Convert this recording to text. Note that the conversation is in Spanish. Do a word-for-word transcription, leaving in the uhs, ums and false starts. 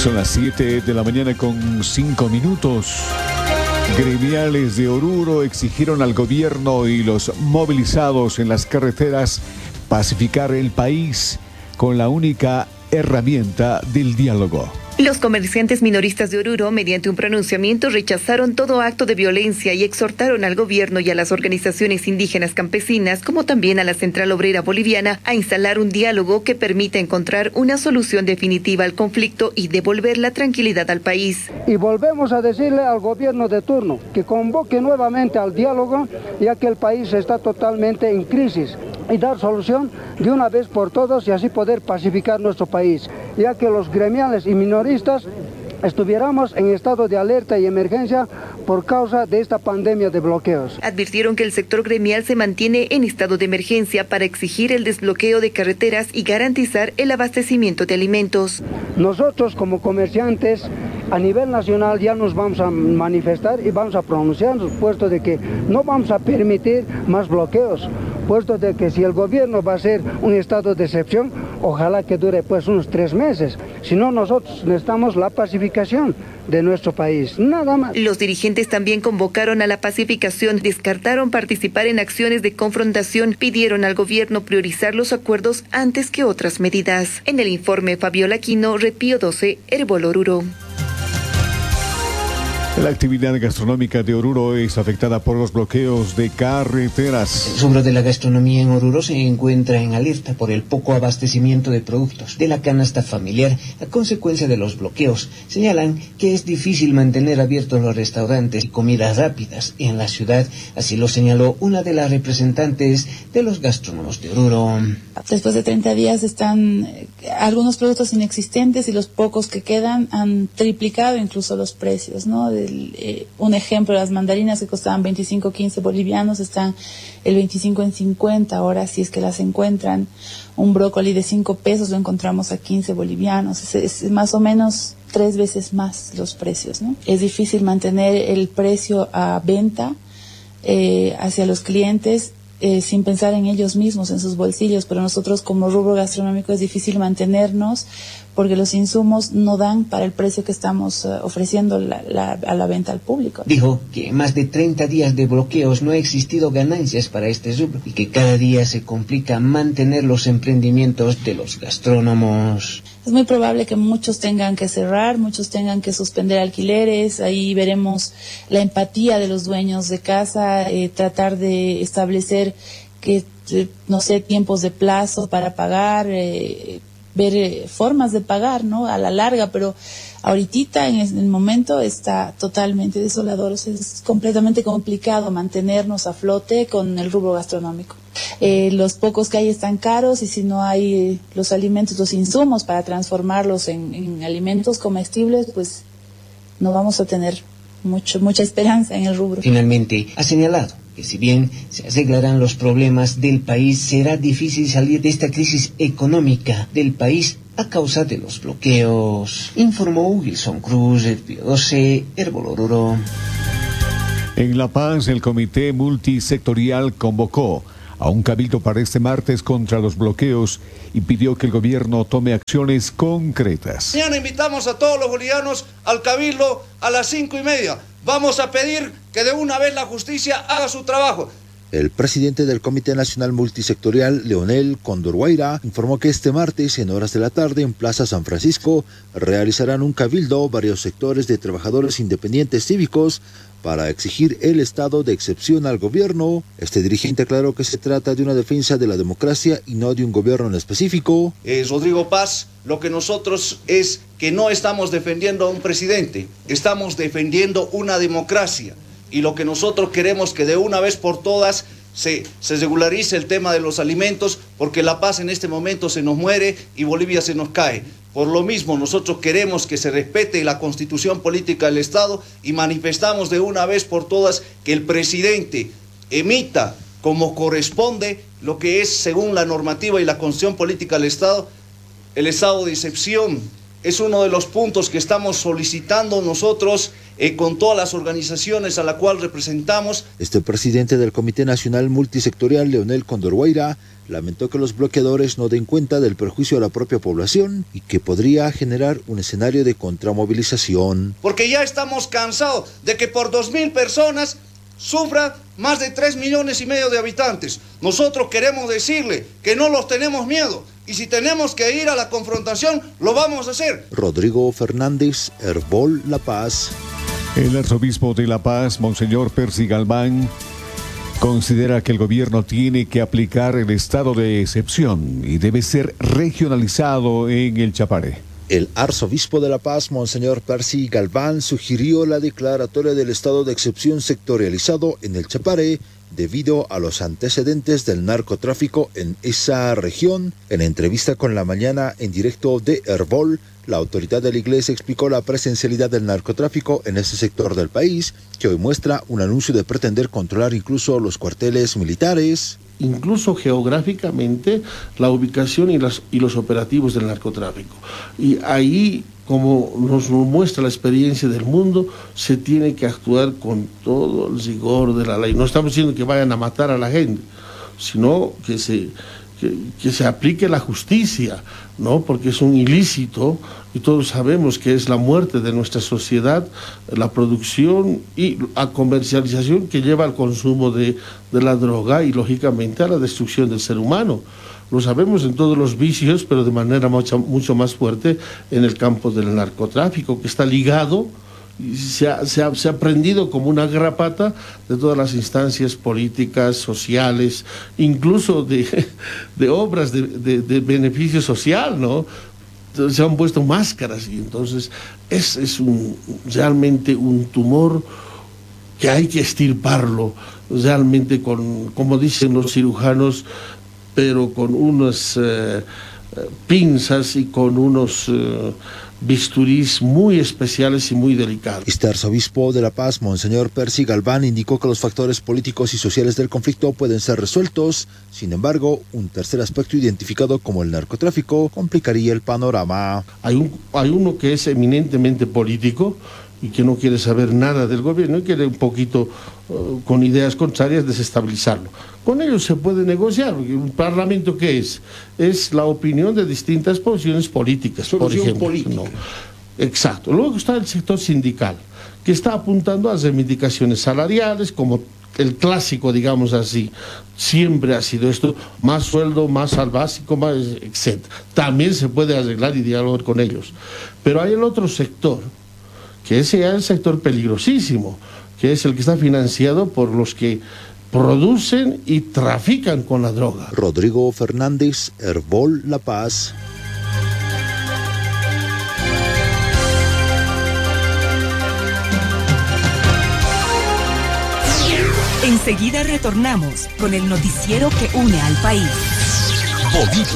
Son las siete de la mañana con cinco minutos. Gremiales de Oruro exigieron al gobierno y los movilizados en las carreteras pacificar el país con la única herramienta del diálogo. Los comerciantes minoristas de Oruro, mediante un pronunciamiento, rechazaron todo acto de violencia y exhortaron al gobierno y a las organizaciones indígenas campesinas, como también a la Central Obrera Boliviana, a instalar un diálogo que permita encontrar una solución definitiva al conflicto y devolver la tranquilidad al país. Y volvemos a decirle al gobierno de turno que convoque nuevamente al diálogo, ya que el país está totalmente en crisis, y dar solución de una vez por todas y así poder pacificar nuestro país, ya que los gremiales y minoristas estuviéramos en estado de alerta y emergencia por causa de esta pandemia de bloqueos. Advirtieron que el sector gremial se mantiene en estado de emergencia para exigir el desbloqueo de carreteras y garantizar el abastecimiento de alimentos. Nosotros como comerciantes a nivel nacional ya nos vamos a manifestar y vamos a pronunciarnos, puesto de que no vamos a permitir más bloqueos, puesto de que si el gobierno va a hacer un estado de excepción, ojalá que dure pues unos tres meses. Si no, nosotros necesitamos la pacificación de nuestro país, nada más. Los dirigentes también convocaron a la pacificación, descartaron participar en acciones de confrontación, pidieron al gobierno priorizar los acuerdos antes que otras medidas. En el informe, Fabiola Aquino, Repío doce, Herbol Oruro. La actividad gastronómica de Oruro es afectada por los bloqueos de carreteras. El rubro de la gastronomía en Oruro se encuentra en alerta por el poco abastecimiento de productos de la canasta familiar a consecuencia de los bloqueos. Señalan que es difícil mantener abiertos los restaurantes y comidas rápidas en la ciudad. Así lo señaló una de las representantes de los gastrónomos de Oruro. Después de treinta días están algunos productos inexistentes y los pocos que quedan han triplicado incluso los precios, ¿no? De El, eh, un ejemplo, las mandarinas que costaban veinticinco, quince bolivianos están el veinticinco en cincuenta ahora, si es que las encuentran. Un brócoli de cinco pesos lo encontramos a quince bolivianos, es, es más o menos tres veces más los precios, ¿no? Es difícil mantener el precio a venta eh, hacia los clientes eh, sin pensar en ellos mismos, en sus bolsillos, pero nosotros como rubro gastronómico es difícil mantenernos porque los insumos no dan para el precio que estamos uh, ofreciendo la, la, a la venta al público. Dijo que en más de treinta días de bloqueos no ha existido ganancias para este rubro y que cada día se complica mantener los emprendimientos de los gastrónomos. Es muy probable que muchos tengan que cerrar, muchos tengan que suspender alquileres, ahí veremos la empatía de los dueños de casa, eh, tratar de establecer que, eh, no sé, tiempos de plazo para pagar, eh, ver eh, formas de pagar, ¿no? A la larga, pero ahorita en el momento está totalmente desolador, o sea, es completamente complicado mantenernos a flote con el rubro gastronómico. Eh, los pocos que hay están caros y si no hay eh, los alimentos, los insumos para transformarlos en, en alimentos comestibles, pues no vamos a tener mucho, mucha esperanza en el rubro. Finalmente, ha señalado que si bien se arreglarán los problemas del país, será difícil salir de esta crisis económica del país a causa de los bloqueos. Informó Wilson Cruz, Repío doce, Herbol Oruro. En La Paz, el Comité Multisectorial convocó a un cabildo para este martes contra los bloqueos y pidió que el gobierno tome acciones concretas. Mañana invitamos a todos los bolivianos al cabildo a las cinco y media. Vamos a pedir que de una vez la justicia haga su trabajo. El presidente del Comité Nacional Multisectorial, Leonel Condorguaira, informó que este martes, en horas de la tarde, en Plaza San Francisco, realizarán un cabildo varios sectores de trabajadores independientes cívicos para exigir el estado de excepción al gobierno. Este dirigente aclaró que se trata de una defensa de la democracia y no de un gobierno en específico. Eh, Rodrigo Paz, lo que nosotros es que no estamos defendiendo a un presidente, estamos defendiendo una democracia. Y lo que nosotros queremos que de una vez por todas se, se regularice el tema de los alimentos, porque La Paz en este momento se nos muere y Bolivia se nos cae. Por lo mismo, nosotros queremos que se respete la Constitución Política del Estado y manifestamos de una vez por todas que el presidente emita como corresponde lo que es según la normativa y la Constitución Política del Estado, el estado de excepción. Es uno de los puntos que estamos solicitando nosotros eh, con todas las organizaciones a las cuales representamos. Este presidente del Comité Nacional Multisectorial, Leonel Condorguaira, lamentó que los bloqueadores no den cuenta del perjuicio a la propia población y que podría generar un escenario de contramovilización. Porque ya estamos cansados de que por dos mil personas sufra más de tres millones y medio de habitantes. Nosotros queremos decirle que no los tenemos miedo y si tenemos que ir a la confrontación, lo vamos a hacer. Rodrigo Fernández, Herbol, La Paz. El arzobispo de La Paz, Monseñor Percy Galván, considera que el gobierno tiene que aplicar el estado de excepción y debe ser regionalizado en el Chapare. El arzobispo de La Paz, Monseñor Percy Galván, sugirió la declaratoria del estado de excepción sectorializado en el Chapare debido a los antecedentes del narcotráfico en esa región. En entrevista con La Mañana en directo de Herbol, la autoridad de la Iglesia explicó la presencialidad del narcotráfico en ese sector del país, que hoy muestra un anuncio de pretender controlar incluso los cuarteles militares. Incluso geográficamente, la ubicación y, las, y los operativos del narcotráfico. Y ahí, como nos muestra la experiencia del mundo, se tiene que actuar con todo el rigor de la ley. No estamos diciendo que vayan a matar a la gente, sino que se... Que, que se aplique la justicia, ¿no? Porque es un ilícito y todos sabemos que es la muerte de nuestra sociedad, la producción y la comercialización que lleva al consumo de, de la droga y lógicamente a la destrucción del ser humano. Lo sabemos en todos los vicios, pero de manera mucho, mucho más fuerte en el campo del narcotráfico, que está ligado y se ha, se, ha, se ha prendido como una garrapata de todas las instancias políticas, sociales, incluso de, de obras de, de, de beneficio social, ¿no? Se han puesto máscaras y entonces es, es un, realmente un tumor que hay que extirparlo, realmente con, como dicen los cirujanos, pero con unas eh, pinzas y con unos... Eh, bisturís muy especiales y muy delicados. Este arzobispo de La Paz, Monseñor Percy Galván, indicó que los factores políticos y sociales del conflicto pueden ser resueltos. Sin embargo, un tercer aspecto identificado como el narcotráfico complicaría el panorama. Hay, un, hay uno que es eminentemente político y que no quiere saber nada del gobierno y quiere un poquito, uh, con ideas contrarias, desestabilizarlo. Con ellos se puede negociar, porque un parlamento, ¿qué es? Es la opinión de distintas posiciones políticas, por ejemplo. Política. ¿No? Exacto. Luego está el sector sindical, que está apuntando a reivindicaciones salariales, como el clásico, digamos así, siempre ha sido esto, más sueldo, más al básico, más, etcétera. También se puede arreglar y dialogar con ellos. Pero hay el otro sector, que ese ya es el sector peligrosísimo, que es el que está financiado por los que producen y trafican con la droga. Rodrigo Fernández, Herbol, La Paz. Enseguida retornamos con el noticiero que une al país. Bolivia.